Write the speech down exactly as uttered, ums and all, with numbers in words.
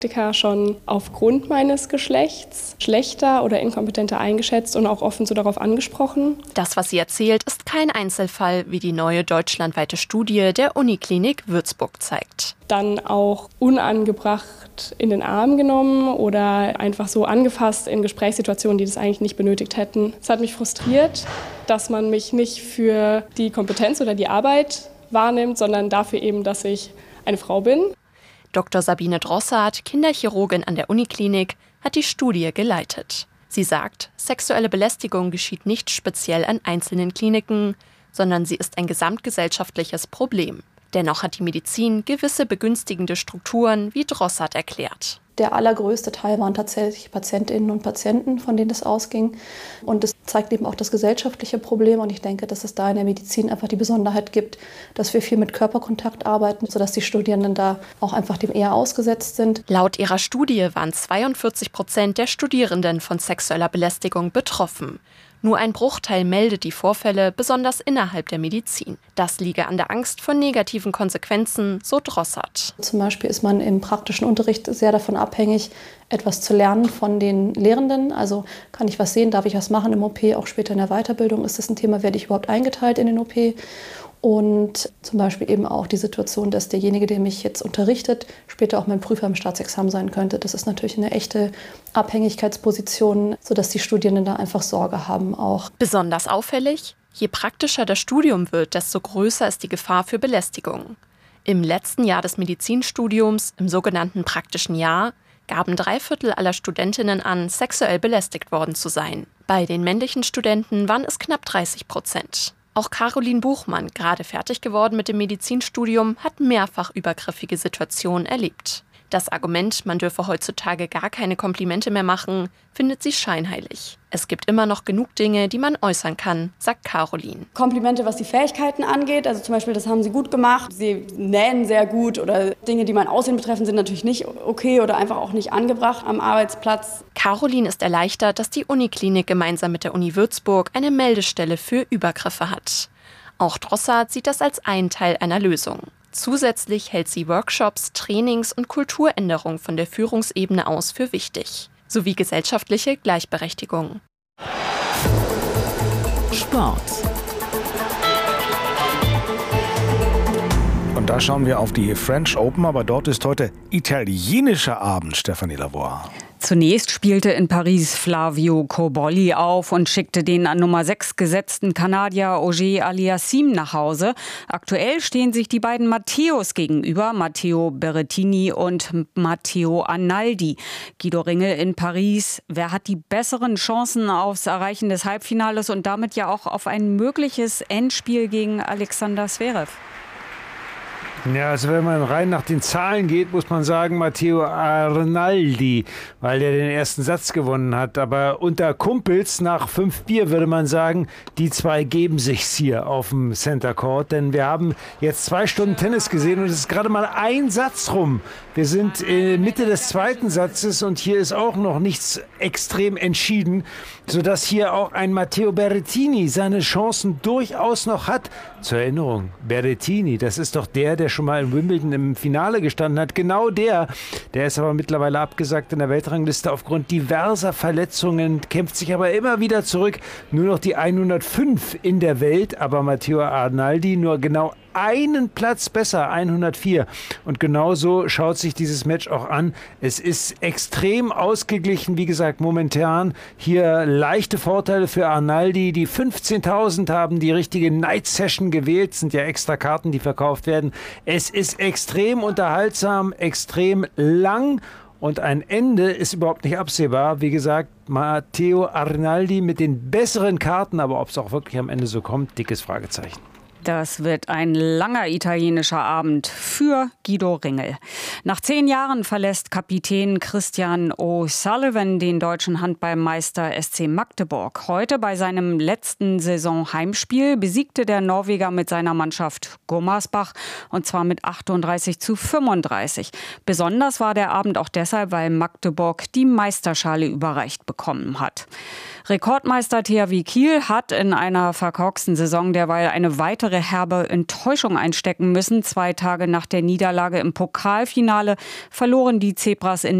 schon aufgrund meines Geschlechts schlechter oder inkompetenter eingeschätzt und auch offen so darauf angesprochen. Das, was sie erzählt, ist kein Einzelfall, wie die neue deutschlandweite Studie der Uniklinik Würzburg zeigt. Dann auch unangebracht in den Arm genommen oder einfach so angefasst in Gesprächssituationen, die das eigentlich nicht benötigt hätten. Es hat mich frustriert, dass man mich nicht für die Kompetenz oder die Arbeit wahrnimmt, sondern dafür eben, dass ich eine Frau bin. Doktor Sabine Drossard, Kinderchirurgin an der Uniklinik, hat die Studie geleitet. Sie sagt, sexuelle Belästigung geschieht nicht speziell an einzelnen Kliniken, sondern sie ist ein gesamtgesellschaftliches Problem. Dennoch hat die Medizin gewisse begünstigende Strukturen, wie Drossard erklärt. Der allergrößte Teil waren tatsächlich Patientinnen und Patienten, von denen es ausging. Und es zeigt eben auch das gesellschaftliche Problem. Und ich denke, dass es da in der Medizin einfach die Besonderheit gibt, dass wir viel mit Körperkontakt arbeiten, sodass die Studierenden da auch einfach dem eher ausgesetzt sind. Laut ihrer Studie waren zweiundvierzig Prozent der Studierenden von sexueller Belästigung betroffen. Nur ein Bruchteil meldet die Vorfälle, besonders innerhalb der Medizin. Das liege an der Angst vor negativen Konsequenzen, so Drossard. Zum Beispiel ist man im praktischen Unterricht sehr davon abhängig, etwas zu lernen von den Lehrenden. Also kann ich was sehen, darf ich was machen im O P, auch später in der Weiterbildung ist das ein Thema, werde ich überhaupt eingeteilt in den O P. Und zum Beispiel eben auch die Situation, dass derjenige, der mich jetzt unterrichtet, später auch mein Prüfer im Staatsexamen sein könnte. Das ist natürlich eine echte Abhängigkeitsposition, sodass die Studierenden da einfach Sorge haben auch. Besonders auffällig, je praktischer das Studium wird, desto größer ist die Gefahr für Belästigung. Im letzten Jahr des Medizinstudiums, im sogenannten praktischen Jahr, gaben drei Viertel aller Studentinnen an, sexuell belästigt worden zu sein. Bei den männlichen Studenten waren es knapp dreißig Prozent. Auch Caroline Buchmann, gerade fertig geworden mit dem Medizinstudium, hat mehrfach übergriffige Situationen erlebt. Das Argument, man dürfe heutzutage gar keine Komplimente mehr machen, findet sie scheinheilig. Es gibt immer noch genug Dinge, die man äußern kann, sagt Caroline. Komplimente, was die Fähigkeiten angeht, also zum Beispiel, das haben sie gut gemacht, sie nähen sehr gut oder Dinge, die mein Aussehen betreffen, sind natürlich nicht okay oder einfach auch nicht angebracht am Arbeitsplatz. Caroline ist erleichtert, dass die Uniklinik gemeinsam mit der Uni Würzburg eine Meldestelle für Übergriffe hat. Auch Drossard sieht das als einen Teil einer Lösung. Zusätzlich hält sie Workshops, Trainings und Kulturänderung von der Führungsebene aus für wichtig, sowie gesellschaftliche Gleichberechtigung. Sport. Und da schauen wir auf die French Open, aber dort ist heute italienischer Abend, Stefanie Lavoie. Zunächst spielte in Paris Flavio Cobolli auf und schickte den an Nummer sechs gesetzten Kanadier Auger Aliassime nach Hause. Aktuell stehen sich die beiden Matteos gegenüber, Matteo Berrettini und Matteo Arnaldi. Guido Ringel in Paris. Wer hat die besseren Chancen aufs Erreichen des Halbfinales und damit ja auch auf ein mögliches Endspiel gegen Alexander Zverev? Ja, also wenn man rein nach den Zahlen geht, muss man sagen Matteo Arnaldi, weil der den ersten Satz gewonnen hat. Aber unter Kumpels nach fünf Bier würde man sagen, die zwei geben sich's hier auf dem Center Court. Denn wir haben jetzt zwei Stunden Tennis gesehen und es ist gerade mal ein Satz rum. Wir sind in Mitte des zweiten Satzes und hier ist auch noch nichts extrem entschieden, sodass hier auch ein Matteo Berrettini seine Chancen durchaus noch hat. Zur Erinnerung, Berrettini, das ist doch der, der schon mal in Wimbledon im Finale gestanden hat. Genau der. Der ist aber mittlerweile abgesagt in der Weltrangliste aufgrund diverser Verletzungen, kämpft sich aber immer wieder zurück. Nur noch die hundertfünf in der Welt, aber Matteo Arnaldi nur genau einen Platz besser, hundertvier. Und genauso schaut sich dieses Match auch an. Es ist extrem ausgeglichen, wie gesagt, momentan. Hier leichte Vorteile für Arnaldi. Die fünfzehntausend haben die richtige Night Session gewählt. Sind ja extra Karten, die verkauft werden. Es ist extrem unterhaltsam, extrem lang. Und ein Ende ist überhaupt nicht absehbar. Wie gesagt, Matteo Arnaldi mit den besseren Karten. Aber ob es auch wirklich am Ende so kommt, dickes Fragezeichen. Das wird ein langer italienischer Abend für Guido Ringel. Nach zehn Jahren verlässt Kapitän Christian O'Sullivan den deutschen Handballmeister S C Magdeburg. Heute bei seinem letzten Saisonheimspiel besiegte der Norweger mit seiner Mannschaft Gummersbach und zwar mit achtunddreißig zu fünfunddreißig. Besonders war der Abend auch deshalb, weil Magdeburg die Meisterschale überreicht bekommen hat. Rekordmeister T H W Kiel hat in einer verkorksten Saison derweil eine weitere bittere, herbe Enttäuschung einstecken müssen. Zwei Tage nach der Niederlage im Pokalfinale verloren die Zebras in